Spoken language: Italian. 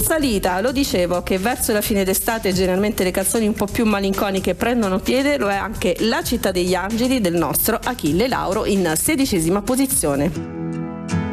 salita, lo dicevo che verso la fine d'estate generalmente le canzoni un po' più malinconiche prendono piede, lo è anche La città degli angeli del nostro Achille Lauro in 16ª posizione.